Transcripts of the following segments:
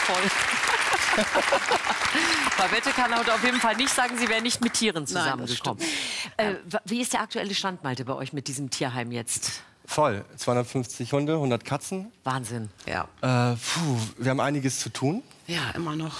voll. Babette kann heute auf jeden Fall nicht sagen, sie wäre nicht mit Tieren zusammengekommen. Wie ist der aktuelle Stand, Malte, bei euch mit diesem Tierheim jetzt? Voll. 250 Hunde, 100 Katzen. Wahnsinn. Ja. Wir haben einiges zu tun. Ja, immer noch.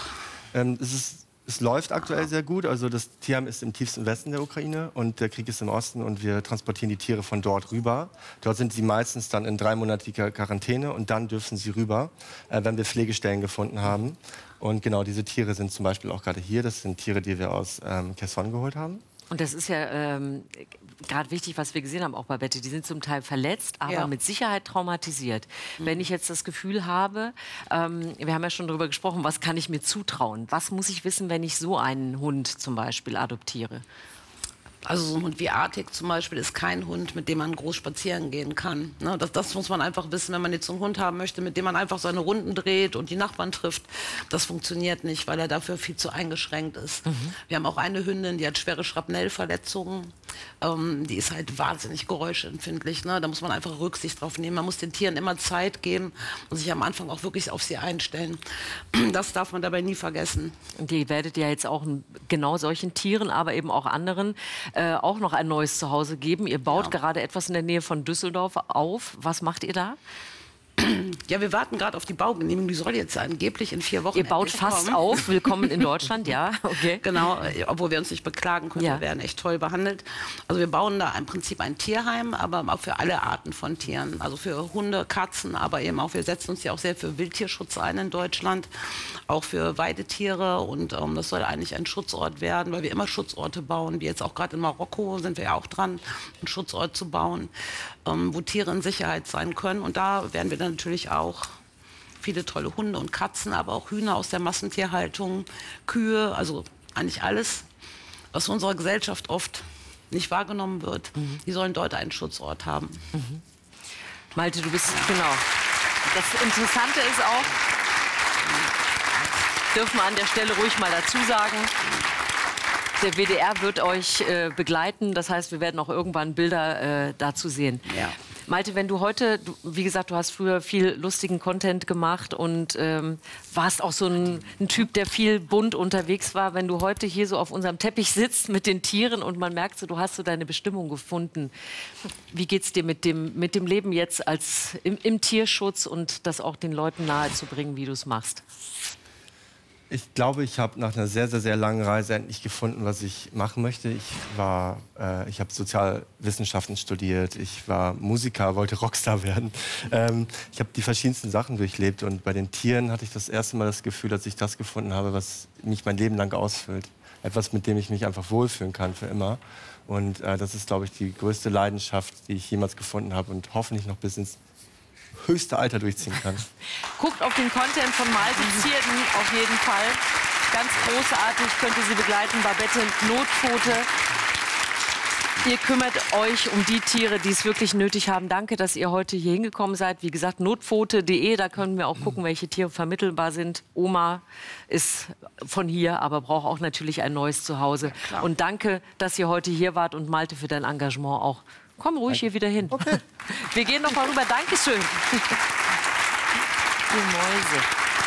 Es läuft aktuell sehr gut. Also das Tierheim ist im tiefsten Westen der Ukraine und der Krieg ist im Osten und wir transportieren die Tiere von dort rüber. Dort sind sie meistens dann in 3-monatiger Quarantäne und dann dürfen sie rüber, wenn wir Pflegestellen gefunden haben. Und genau diese Tiere sind zum Beispiel auch gerade hier. Das sind Tiere, die wir aus Kherson geholt haben. Und das ist ja gerade wichtig, was wir gesehen haben, auch bei Babette. Die sind zum Teil verletzt, aber mit Sicherheit traumatisiert. Wenn ich jetzt das Gefühl habe, wir haben ja schon darüber gesprochen, was kann ich mir zutrauen? Was muss ich wissen, wenn ich so einen Hund zum Beispiel adoptiere? Also so ein Hund wie Arctic zum Beispiel ist kein Hund, mit dem man groß spazieren gehen kann. Ne, das muss man einfach wissen, wenn man jetzt so einen Hund haben möchte, mit dem man einfach seine Runden dreht und die Nachbarn trifft. Das funktioniert nicht, weil er dafür viel zu eingeschränkt ist. Wir haben auch eine Hündin, die hat schwere Schrapnellverletzungen. Die ist halt wahnsinnig geräuschempfindlich. Ne? Da muss man einfach Rücksicht drauf nehmen. Man muss den Tieren immer Zeit geben und sich am Anfang auch wirklich auf sie einstellen. Das darf man dabei nie vergessen. Und ihr werdet ja jetzt auch genau solchen Tieren, aber eben auch anderen auch noch ein neues Zuhause geben. Ihr baut gerade etwas in der Nähe von Düsseldorf auf. Was macht ihr da? Ja, wir warten gerade auf die Baugenehmigung. Die soll jetzt angeblich in 4 Wochen. Ihr baut fast auf. Willkommen in Deutschland, ja. Okay. Genau, obwohl wir uns nicht beklagen können. Wir werden echt toll behandelt. Also wir bauen da im Prinzip ein Tierheim, aber auch für alle Arten von Tieren. Also für Hunde, Katzen, aber eben auch, wir setzen uns ja auch sehr für Wildtierschutz ein in Deutschland. Auch für Weidetiere. Und das soll eigentlich ein Schutzort werden, weil wir immer Schutzorte bauen. Wie jetzt auch gerade in Marokko sind wir ja auch dran, einen Schutzort zu bauen, wo Tiere in Sicherheit sein können. Und da werden wir dann natürlich auch viele tolle Hunde und Katzen, aber auch Hühner aus der Massentierhaltung, Kühe, also eigentlich alles, was in unserer Gesellschaft oft nicht wahrgenommen wird. Die sollen dort einen Schutzort haben. Malte, du bist, genau. Das Interessante ist auch, dürfen wir an der Stelle ruhig mal dazu sagen, der WDR wird euch begleiten. Das heißt, wir werden auch irgendwann Bilder dazu sehen. Ja. Malte, wenn du heute, wie gesagt, du hast früher viel lustigen Content gemacht und warst auch so ein Typ, der viel bunt unterwegs war. Wenn du heute hier so auf unserem Teppich sitzt mit den Tieren und man merkt, so, du hast so deine Bestimmung gefunden. Wie geht's dir mit dem Leben jetzt als im Tierschutz und das auch den Leuten nahezubringen, wie du es machst? Ich glaube, ich habe nach einer sehr, sehr, sehr langen Reise endlich gefunden, was ich machen möchte. Ich habe Sozialwissenschaften studiert, ich war Musiker, wollte Rockstar werden. Ich habe die verschiedensten Sachen durchlebt und bei den Tieren hatte ich das erste Mal das Gefühl, dass ich das gefunden habe, was mich mein Leben lang ausfüllt. Etwas, mit dem ich mich einfach wohlfühlen kann für immer. Und das ist, glaube ich, die größte Leidenschaft, die ich jemals gefunden habe und hoffentlich noch bis ins höchste Alter durchziehen kann. Guckt auf den Content von Malte Zierden auf jeden Fall. Ganz großartig, könnt ihr sie begleiten. Babette Notpfote. Ihr kümmert euch um die Tiere, die es wirklich nötig haben. Danke, dass ihr heute hier hingekommen seid. Wie gesagt, notpfote.de, da können wir auch gucken, welche Tiere vermittelbar sind. Oma ist von hier, aber braucht auch natürlich ein neues Zuhause. Ja, und danke, dass ihr heute hier wart und Malte für dein Engagement auch. Komm ruhig hier wieder hin. Okay. Wir gehen noch mal rüber. Dankeschön. Die Mäuse.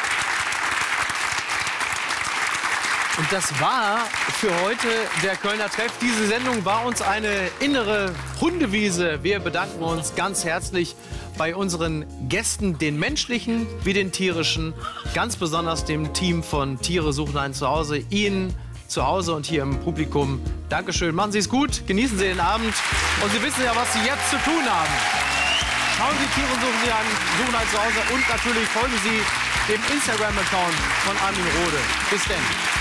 Und das war für heute der Kölner Treff. Diese Sendung war uns eine innere Hundewiese. Wir bedanken uns ganz herzlich bei unseren Gästen, den menschlichen wie den tierischen, ganz besonders dem Team von Tiere suchen ein Zuhause, Ihnen zu Hause und hier im Publikum. Dankeschön, machen Sie es gut, genießen Sie den Abend und Sie wissen ja, was Sie jetzt zu tun haben. Schauen Sie Tiere suchen ein Zuhause und natürlich folgen Sie dem Instagram-Account von Armin Rohde. Bis dann.